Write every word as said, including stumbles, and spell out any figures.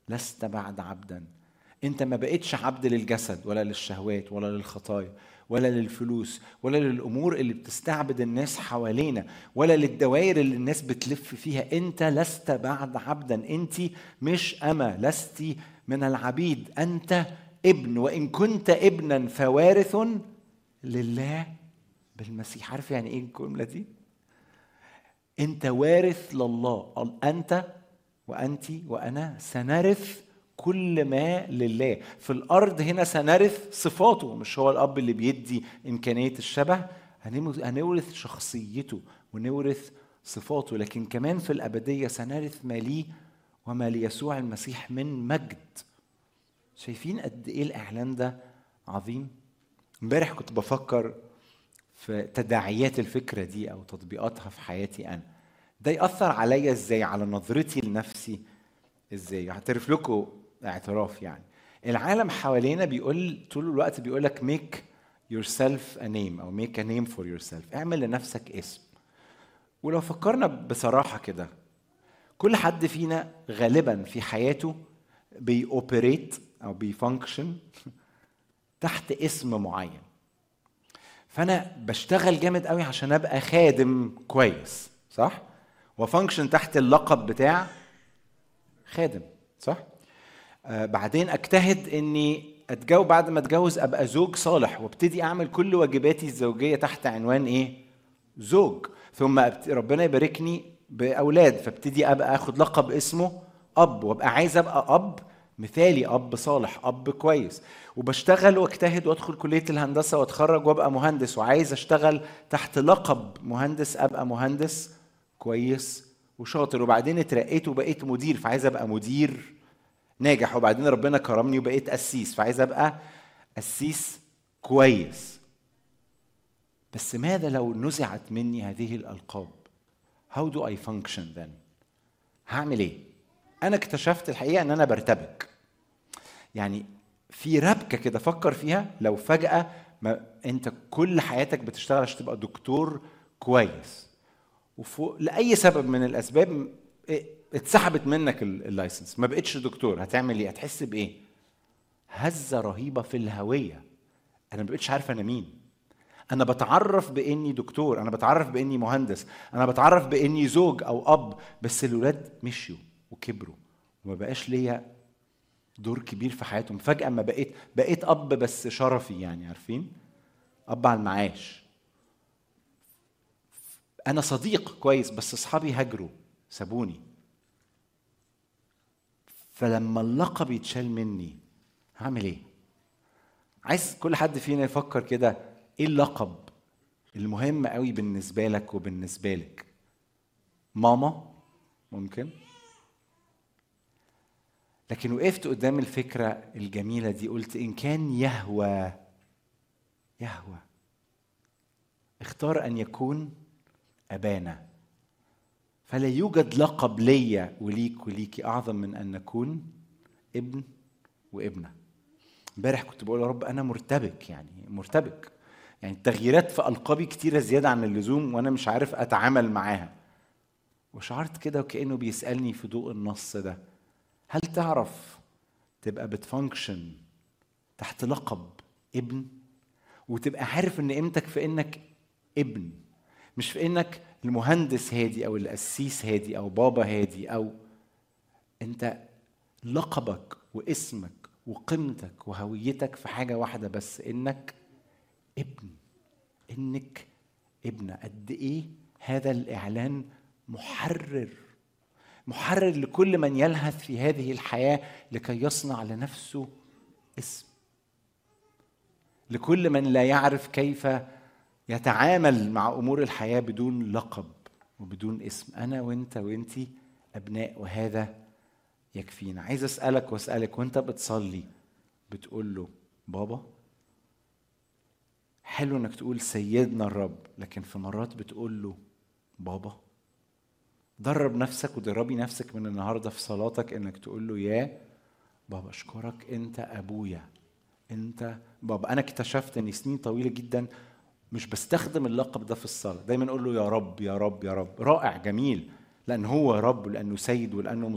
لست بعد عبدا. انت ما بقتش عبد للجسد ولا للشهوات ولا للخطايا ولا للفلوس ولا للأمور اللي بتستعبد الناس حوالينا ولا للدوائر اللي الناس بتلف فيها. انت لست بعد عبدا، انت مش أما، لست من العبيد، انت ابن، وإن كنت ابنا فوارث لله بالمسيح. عارف يعني ايه الجملة دي؟ انت وارث لله، انت وأنت وأنا سنرث كل ما لله في الأرض. هنا سنرث صفاته، مش هو الأب اللي بيدي إمكانية الشبه، هنورث شخصيته ونورث صفاته. لكن كمان في الأبدية سنرث ما ليه وما ليسوع المسيح من مجد. شايفين قد إيه الإعلان ده عظيم؟ امبارح كنت بفكر في تداعيات الفكرة دي أو تطبيقاتها في حياتي أنا. ده يأثر عليا إزاي؟ على نظرتي لنفسي إزاي؟ هعترف لكم اعتراف يعني. العالم حوالينا بيقول طول الوقت، بيقولك make yourself a name أو make a name for yourself، اعمل لنفسك اسم. ولو فكرنا بصراحة كده، كل حد فينا غالبا في حياته بيوبريت أو بيفانكشن تحت اسم معين. فأنا بشتغل جامد قوي عشان أبقى خادم كويس، صح؟ وفانكشن تحت اللقب بتاع خادم، صح؟ آه بعدين اجتهد اني اتجوز، بعد ما اتجوز ابقى زوج صالح وابتدي اعمل كل واجباتي الزوجيه تحت عنوان ايه؟ زوج. ثم ربنا يباركني باولاد، فابتدي ابقى اخد لقب اسمه اب، وابقى عايز ابقى اب مثالي، اب صالح، اب كويس. وبشتغل واجتهد وادخل كليه الهندسه واتخرج وابقى مهندس، وعايز اشتغل تحت لقب مهندس، ابقى مهندس كويس وشاطر. وبعدين اترقيت وبقيت مدير، فعايز ابقى مدير ناجح. وبعدين ربنا كرمني وبقيت قسيس، فعايز ابقى قسيس كويس. بس ماذا لو نزعت مني هذه الألقاب؟ How do I function then؟ هعمل ايه؟ انا اكتشفت الحقيقة ان انا برتبك. يعني في ربكة كده، فكر فيها. لو فجأة ما انت كل حياتك بتشتغل عشان تبقى دكتور كويس، وفوق لأي سبب من الأسباب اتسحبت منك اللايسنس، ما بقتش دكتور، هتعمل ايه؟ هتحس بايه؟ هزة رهيبة في الهوية. انا ما بقتش عارف انا مين. انا بتعرف باني دكتور، انا بتعرف باني مهندس، انا بتعرف باني زوج او اب، بس الولاد مشيوا وكبروا وما بقاش ليا دور كبير في حياتهم. فجأة ما بقيت بقيت اب بس شرفي، يعني عارفين، اب على المعاش. انا صديق كويس بس اصحابي هجروا سابوني. فلما اللقب يتشال مني هعمل ايه؟ عايز كل حد فينا يفكر كده، ايه اللقب المهم قوي بالنسبة لك وبالنسبة لك؟ ماما ممكن. لكن وقفت قدام الفكرة الجميلة دي، قلت إن كان يهوى يهوى اختار أن يكون أبانا، فلا يوجد لقب ليا وليك وليكي أعظم من أن نكون ابن وابنة. امبارح كنت بقول يا رب أنا مرتبك، يعني مرتبك، يعني التغييرات في ألقابي كتيرة زيادة عن اللزوم وأنا مش عارف أتعامل معاها. وشعرت كده وكأنه بيسألني في ضوء النص ده، هل تعرف تبقى بتفانكشن تحت لقب ابن، وتبقى عارف ان قيمتك في انك ابن، مش في انك المهندس هادي او القسيس هادي او بابا هادي، او انت لقبك واسمك وقيمتك وهويتك في حاجة واحدة بس، انك ابن، انك ابن. قد ايه هذا الاعلان محرر، محرر لكل من يلهث في هذه الحياة لكي يصنع لنفسه اسم، لكل من لا يعرف كيف يتعامل مع أمور الحياة بدون لقب وبدون اسم. أنا وإنت وإنتي أبناء، وهذا يكفينا. عايز أسألك وأسألك، وإنت بتصلي بتقول له بابا؟ حلو إنك تقول سيدنا الرب، لكن في مرات بتقول له بابا؟ درب نفسك ودربي نفسك من النهاردة في صلاتك إنك تقول له يا بابا. أشكرك أنت أبويا، أنت بابا. أنا اكتشفت أني سنين طويلة جدا مش بستخدم اللقب ده في الصلاة، دايما أقول له يا رب يا رب يا رب. رائع جميل، لأن هو رب، لأنه سيد، ولأنه